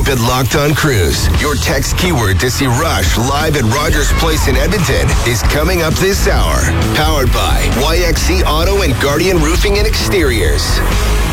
at Locked On Cruise. Your text keyword to see Rush live at Rogers Place in Edmonton is coming up this hour. Powered by YXC Auto and Guardian Roofing and Exteriors.